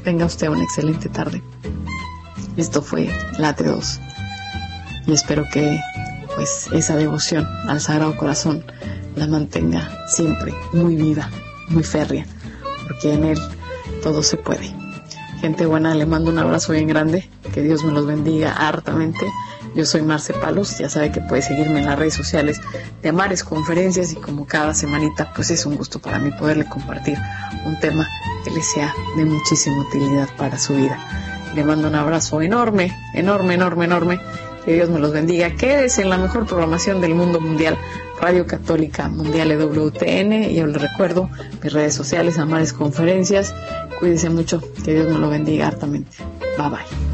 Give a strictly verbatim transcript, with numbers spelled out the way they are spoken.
Tenga usted una excelente tarde. Esto fue Late dos. Y espero que pues esa devoción al Sagrado Corazón la mantenga siempre muy viva, muy férrea, porque en él todo se puede. Gente buena, le mando un abrazo bien grande, que Dios me los bendiga hartamente. Yo soy Marce Palos, ya sabe que puede seguirme en las redes sociales de Amares Conferencias, y como cada semanita pues es un gusto para mí poderle compartir un tema que le sea de muchísima utilidad para su vida. Le mando un abrazo enorme, enorme, enorme, enorme. Que Dios me los bendiga. Quédese en la mejor programación del mundo mundial, Radio Católica Mundial E W T N. Y yo les recuerdo mis redes sociales, Amares Conferencias. Cuídese mucho, que Dios me lo bendiga hartamente. Bye bye.